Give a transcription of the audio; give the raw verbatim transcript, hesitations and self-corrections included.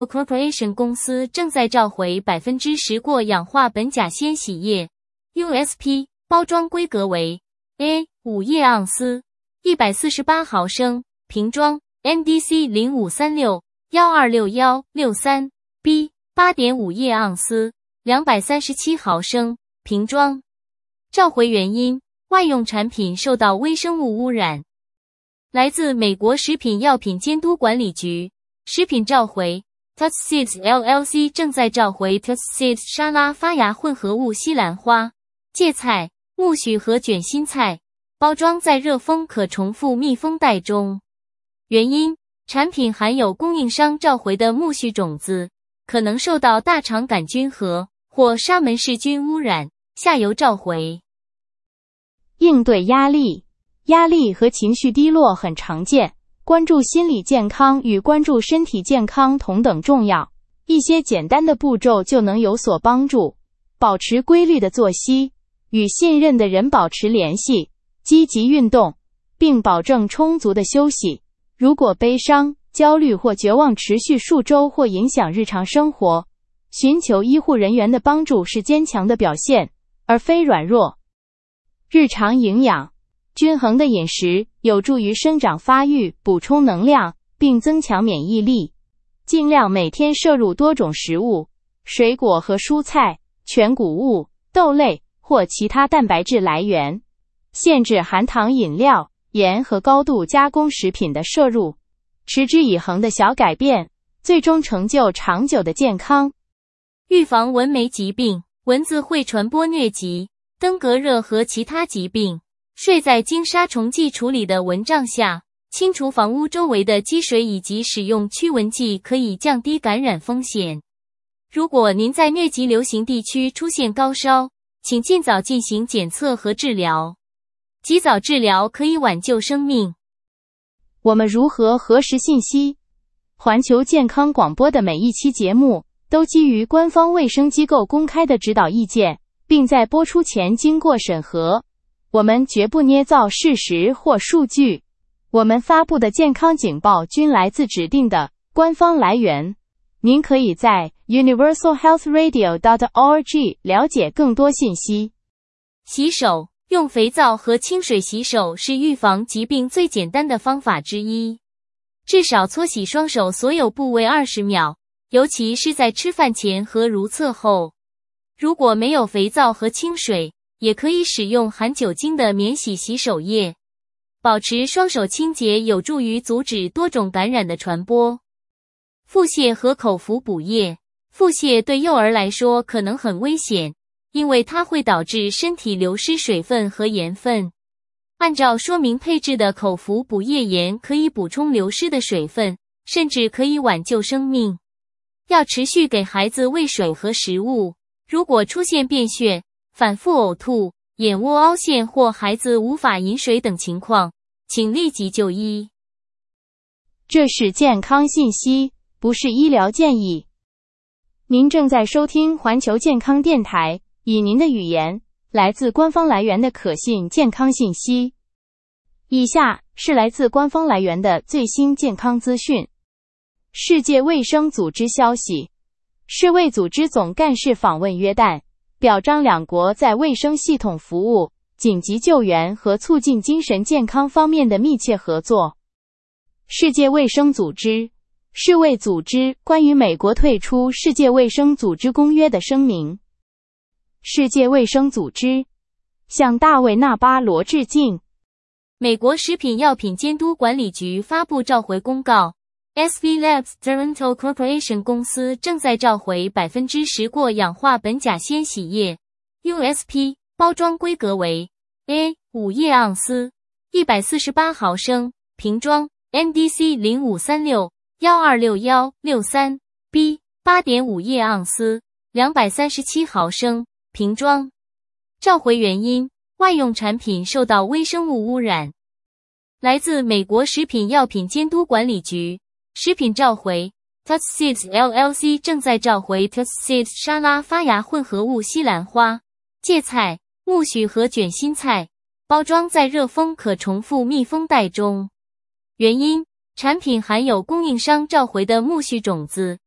Corporation 公司正在召回 百分之十 过氧化苯甲酰洗液 U S P， 包装规格为 A 五 叶盎司，一百四十八毫升，瓶装 N D C 零五三六一二六一六三 B 八点五 叶盎司，两百三十七毫升，瓶装。召回原因：外用产品受到微生物污染。来自美国食品药品监督管理局，食品召回 Tuts Seeds L L C 正在召回 Tuts Seeds 沙拉发芽混合物西兰花、芥菜、苜蓿和卷心菜，包装在热封可重复密封袋中。原因：产品含有供应商召回的苜蓿种子，可能受到大肠杆菌和或沙门氏菌污染，下游召回。 应对压力。压力和情绪低落很常见，关注心理健康与关注身体健康同等重要。一些简单的步骤就能有所帮助。保持规律的作息，与信任的人保持联系，积极运动，并保证充足的休息。如果悲伤、焦虑或绝望持续数周或影响日常生活，寻求医护人员的帮助是坚强的表现，而非软弱。日常营养。均衡的饮食有助于生长发育，补充能量，并增强免疫力。尽量每天摄入多种食物，水果和蔬菜、全谷物、豆类或其他蛋白质来源。限制含糖饮料、盐和高度加工食品的摄入。持之以恒的小改变，最终成就长久的健康。 预防蚊媒疾病。蚊子会传播疟疾、登革热和其他疾病。睡在经杀虫剂处理的蚊帐下，清除房屋周围的积水以及使用驱蚊剂可以降低感染风险。如果您在疟疾流行地区出现高烧，请尽早进行检测和治疗。及早治疗可以挽救生命。 我们如何核实信息？环球健康广播的每一期节目都基于官方卫生机构公开的指导意见，并在播出前经过审核。我们绝不捏造事实或数据。我们发布的健康警报均来自指定的官方来源。您可以在 universal health radio dot org 了解更多信息。 洗手。用肥皂和清水洗手是预防疾病最简单的方法之一。至少搓洗双手所有部位二十秒，尤其是在吃饭前和如厕后。如果没有肥皂和清水，也可以使用含酒精的免洗洗手液。保持双手清洁有助于阻止多种感染的传播。腹泻和口服补液。腹泻对幼儿来说可能很危险，因为它会导致身体流失水分和盐分。按照说明配置的口服补液盐可以补充流失的水分，甚至可以挽救生命。要持续给孩子喂水和食物。如果出现便血、反复呕吐、眼窝凹陷或孩子无法饮水等情况，请立即就医。 这是健康信息，不是医疗建议。您正在收听环球健康电台，以您的语言，来自官方来源的可信健康信息。以下是来自官方来源的最新健康资讯。世界卫生组织消息，世卫组织总干事访问约旦，表彰两国在卫生系统服务、紧急救援和促进精神健康方面的密切合作。世界卫生组织，世卫组织关于美国退出世界卫生组织公约的声明。世界卫生组织向大卫·纳巴罗致敬。 美国食品药品监督管理局发布召回公告。S V Labs Toronto Corporation 公司正在召回 百分之十 过氧化苯甲酰洗液 U S P， 包装规格为 A 五 叶盎司，一百四十八毫升，瓶装 N D C 零五三六一二六一六三 B 八点五 叶盎司，两百三十七毫升，瓶装。召回原因：外用产品受到微生物污染。来自美国食品药品监督管理局。食品召回 Tuts Seeds L L C 正在召回 Tuts Seeds 沙拉发芽混合物西兰花、芥菜、苜蓿和卷心菜，包装在热封可重复密封袋中。原因：产品含有供应商召回的苜蓿种子，